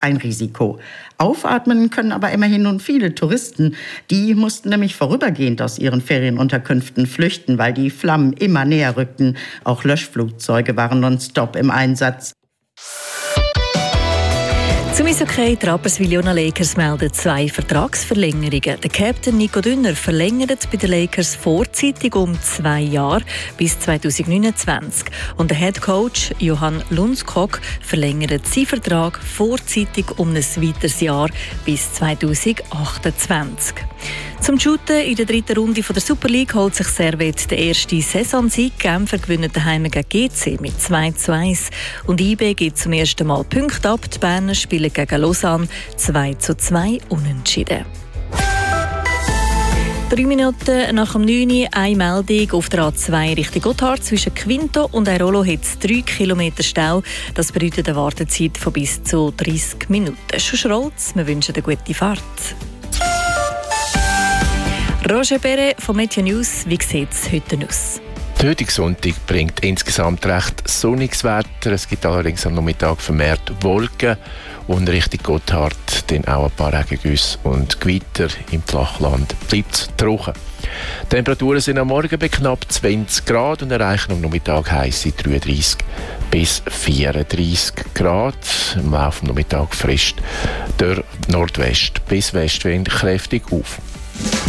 ein Risiko. Aufatmen können aber immerhin nun viele Touristen. Die mussten nämlich vorübergehend aus ihren Ferienunterkünften flüchten, weil die Flammen immer näher rückten. Auch Löschflugzeuge waren nonstop im Einsatz. Zum Eishockey, die Rapperswil-Jona Lakers melden 2 Vertragsverlängerungen. Der Captain Nico Dünner verlängert bei den Lakers vorzeitig um 2 Jahre bis 2029. Und der Head Coach Johan Lundskog verlängert seinen Vertrag vorzeitig um ein weiteres Jahr bis 2028. Zum Shooten in der 3. Runde der Super League holt sich Servette den ersten Saisonsieg. Genfer gewinnen daheim gegen GC mit 2:1. Und IB gibt zum ersten Mal Punkte ab. Die Berner spielen gegen Lausanne 2:2 unentschieden. 3 Minuten nach dem 9 Uhr eine Meldung auf der A2 Richtung Gotthard. Zwischen Quinto und Airolo hat es 3 Kilometer Stau. Das bedeutet eine Wartezeit von bis zu 30 Minuten. Schon Schrolz, wir wünschen eine gute Fahrt. Roger Perret von Meteo News, wie sieht es heute aus? Der heutige Sonntag bringt insgesamt recht sonniges Wetter. Es gibt allerdings am Nachmittag vermehrt Wolken und Richtung Gotthard dann auch ein paar Regengüsse und Gewitter. Im Flachland bleibt es trocken. Die Temperaturen sind am Morgen bei knapp 20 Grad und erreichen am Nachmittag heisse 33 bis 34 Grad. Im Laufe des Nachmittags frischt der Nordwest- bis Westwind kräftig auf.